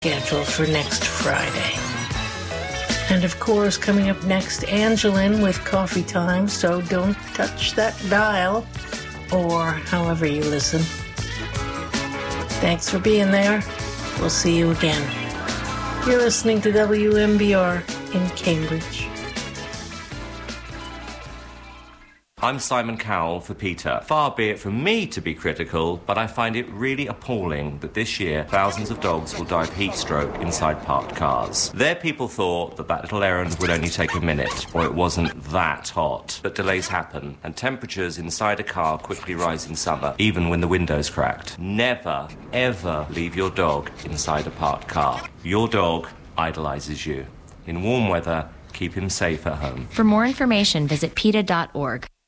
schedule for next Friday. And of course, coming up next, Angelin with Coffee Time, so don't touch that dial, or however you listen. Thanks for being there. We'll see you again. You're listening to WMBR in Cambridge. I'm Simon Cowell for PETA. Far be it from me to be critical, but I find it really appalling that this year thousands of dogs will die of heat stroke inside parked cars. Their people thought that little errand would only take a minute, or it wasn't that hot. But delays happen, and temperatures inside a car quickly rise in summer, even when the window's cracked. Never, ever leave your dog inside a parked car. Your dog idolizes you. In warm weather, keep him safe at home. For more information, visit PETA.org.